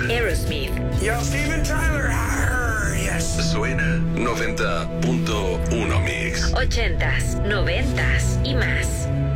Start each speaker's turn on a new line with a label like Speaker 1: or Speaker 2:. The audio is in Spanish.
Speaker 1: Aerosmith.
Speaker 2: Yo, Steven Tyler. Yes.
Speaker 3: Suena 90.1 Mix.
Speaker 1: 80s, 90s y más.